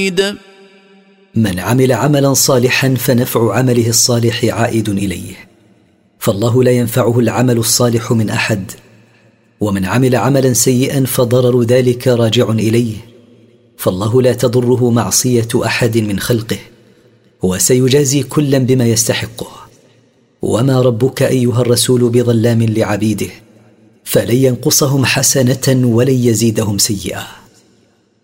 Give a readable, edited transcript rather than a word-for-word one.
من عمل عملا صالحا فنفع عمله الصالح عائد إليه، فالله لا ينفعه العمل الصالح من أحد. ومن عمل عملا سيئا فضرر ذلك راجع إليه، فالله لا تضره معصية أحد من خلقه، وسيجازي كلا بما يستحقه. وما ربك أيها الرسول بظلام لعبيده، فلن ينقصهم حسنة ولن يزيدهم سيئة.